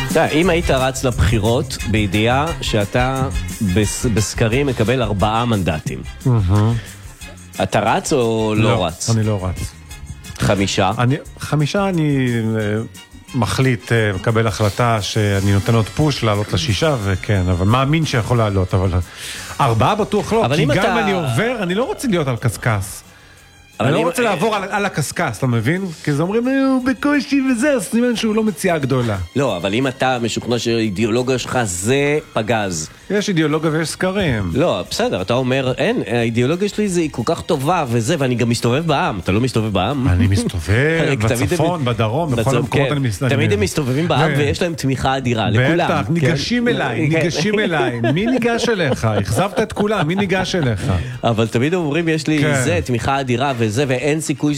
אם היית רץ לבחירות בידיעה שאתה בסקרים מקבל 4 מנדטים, אתה רץ או לא רץ? אני לא רץ. 5? 5 אני מחליט, מקבל החלטה שאני נותן עוד פוש לעלות ל6, וכן, אבל מאמין שיכול לעלות, אבל 4 בטוח לא, כי גם אני עובר, אני לא רוצה להיות על קסקס. אני לא רוצה לעבור על הקסקס, אתה מבין? כי זה אומרים, הוא בקושי וזה, אז סימן שהוא לא מציאה גדולה. לא, אבל אם אתה משוכנע שהאידיאולוגיה שלך זה פגז. יש אידיאולוגיה ויש סקרים. לא, בסדר, אתה אומר, אין, האידיאולוגיה שלי זה כל כך טובה וזה, ואני גם מסתובב בעם. אתה לא מסתובב בעם? אני מסתובב בצפון, בדרום, בכל המקומות אני מסתובב. תמיד הם מסתובבים בעם ויש להם תמיכה אדירה, לכולם. בטח, ניגשים אליי. מי ניגש אליך? החזבת את כולם, מי ניגש אליך? אבל תמיד אומרים, יש לי זה, תמיכה אדירה וזה, ואין סיכוי